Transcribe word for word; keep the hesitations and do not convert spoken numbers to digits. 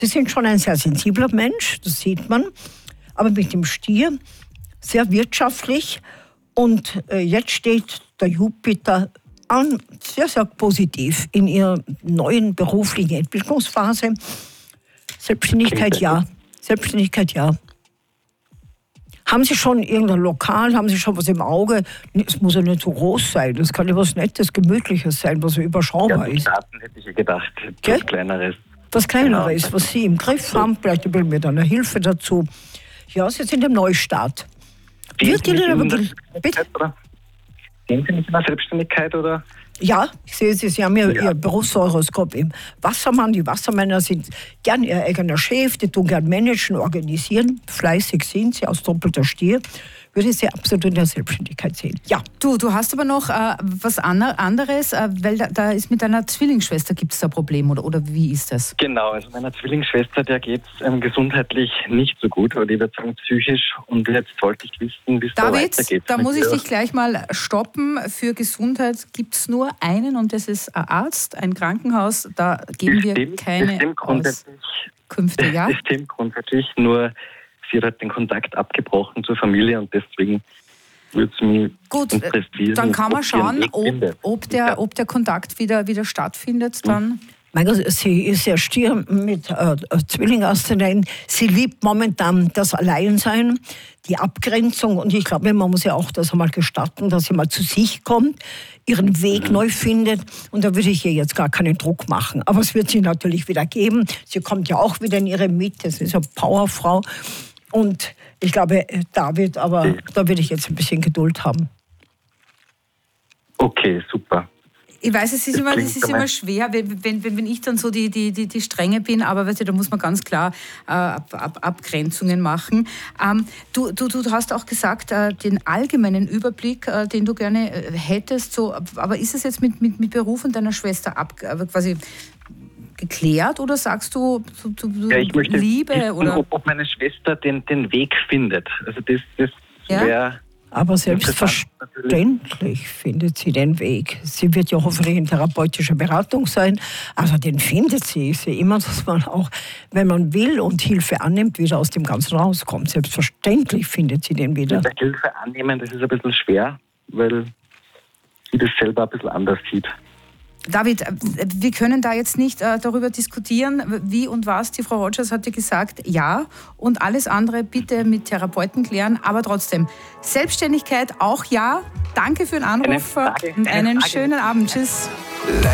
Sie sind schon ein sehr sensibler Mensch, das sieht man, aber mit dem Stier sehr wirtschaftlich. Und äh, jetzt steht der Jupiter an, sehr, sehr positiv in ihrer neuen beruflichen Entwicklungsphase. Selbstständigkeit ja, Selbstständigkeit ja. Haben Sie schon irgendein Lokal, haben Sie schon was im Auge? Es muss ja nicht so groß sein, das kann ja was Nettes, Gemütliches sein, was so überschaubar ja, ist. Starten hätte ich ja gedacht, okay? was Kleineres. Was Kleineres, genau. Was Sie im Griff haben, vielleicht ein bisschen mit einer Hilfe dazu. Ja, Sie sind im Neustart. Wird Ihnen aber bitte? Sehen Sie nicht in der Selbstständigkeit, oder? Ja, ich sehe Sie, Sie haben ja, ja. Ihr Berufshoroskop im Wassermann. Die Wassermänner sind gern ihr eigener Chef, die tun gern managen, organisieren. Fleißig sind sie, aus doppelter Stier. Würde sie absolut in der Selbstständigkeit sehen. Ja. Du, du hast aber noch äh, was anderes, äh, weil da, da ist mit deiner Zwillingsschwester, gibt es da ein Problem, oder, oder wie ist das? Genau, also meiner Zwillingsschwester, der geht es ähm, gesundheitlich nicht so gut, oder ich würde sagen psychisch. Und jetzt wollte ich wissen, wie es da weitergeht. Da muss ich dich gleich mal stoppen. Für Gesundheit gibt es nur einen und das ist ein Arzt, ein Krankenhaus. Da geben das wir stimmt, keine Auskünfte. Ja? Das stimmt grundsätzlich, nur sie hat den Kontakt abgebrochen zur Familie und deswegen würde es mich Gut, interessieren. Dann kann man schauen, ob, ob, der, ja. ob der Kontakt wieder, wieder stattfindet. Dann. Mein Gott, sie ist ja Stier mit äh, Zwilling-Aszendent. Sie liebt momentan das Alleinsein, die Abgrenzung. Und ich glaube, man muss ja auch das einmal gestatten, dass sie mal zu sich kommt, ihren Weg mhm. neu findet. Und da würde ich ihr jetzt gar keinen Druck machen. Aber es wird sie natürlich wieder geben. Sie kommt ja auch wieder in ihre Mitte. Sie ist eine Powerfrau. Und ich glaube, David, aber da würde ich jetzt ein bisschen Geduld haben. Okay, super. Ich weiß, es ist immer, das ist immer schwer, wenn, wenn, wenn ich dann so die, die, die, die Strenge bin, aber weißt du, da muss man ganz klar äh, Ab, Ab, Abgrenzungen machen. Ähm, du, du, du hast auch gesagt, äh, den allgemeinen Überblick, äh, den du gerne äh, hättest, so, aber ist es jetzt mit, mit, mit Beruf und deiner Schwester ab, äh, quasi geklärt oder sagst du, du, du ja, ich möchte Liebe? Wissen, oder? Ob, ob meine Schwester den, den Weg findet. Also das, das ja? wäre... Aber selbstverständlich findet sie den Weg. Sie wird ja hoffentlich in therapeutischer Beratung sein. Also den findet sie. Ich sehe immer, dass man auch, wenn man will und Hilfe annimmt, wieder aus dem Ganzen rauskommt. Selbstverständlich findet sie den wieder. Bei Hilfe annehmen, das ist ein bisschen schwer, weil sie das selber ein bisschen anders sieht. David, wir können da jetzt nicht äh, darüber diskutieren, wie und was. Die Frau Rogers hat ja gesagt, ja. Und alles andere bitte mit Therapeuten klären. Aber trotzdem, Selbstständigkeit auch ja. Danke für den Anruf Frage, und einen Frage. schönen Abend. Tschüss.